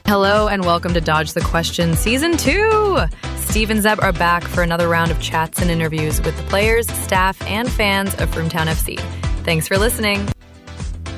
Hello and welcome to Dodge the Question Season 2. Steve and Zeb are back for another round of chats and interviews with the players, staff, and fans of Broomtown FC. Thanks for listening.